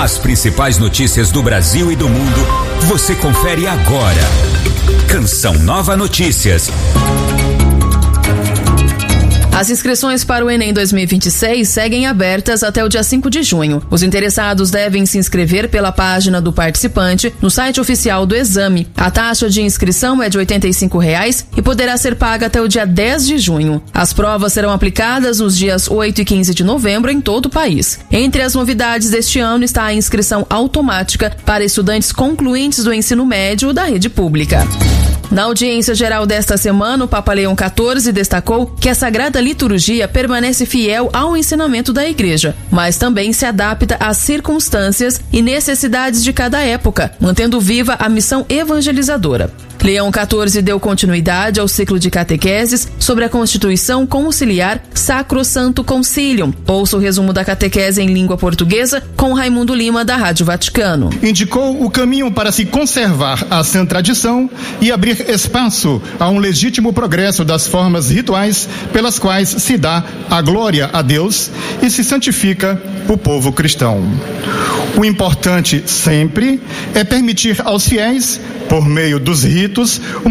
As principais notícias do Brasil e do mundo, você confere agora. Canção Nova Notícias. As inscrições para o Enem 2026 seguem abertas até o dia 5 de junho. Os interessados devem se inscrever pela página do participante no site oficial do exame. A taxa de inscrição é de R$ 85,00 e poderá ser paga até o dia 10 de junho. As provas serão aplicadas nos dias 8 e 15 de novembro em todo o país. Entre as novidades deste ano está a inscrição automática para estudantes concluintes do ensino médio da rede pública. Na audiência geral desta semana, o Papa Leão XIV destacou que a Sagrada Liturgia permanece fiel ao ensinamento da Igreja, mas também se adapta às circunstâncias e necessidades de cada época, mantendo viva a missão evangelizadora. Leão XIV deu continuidade ao ciclo de catequeses sobre a Constituição Conciliar Sacrosanto Concilium. Ouça o resumo da catequese em língua portuguesa com Raimundo Lima, da Rádio Vaticano. Indicou o caminho para se conservar a sã tradição e abrir espaço a um legítimo progresso das formas rituais pelas quais se dá a glória a Deus e se santifica o povo cristão. O importante sempre é permitir aos fiéis, por meio dos ritos,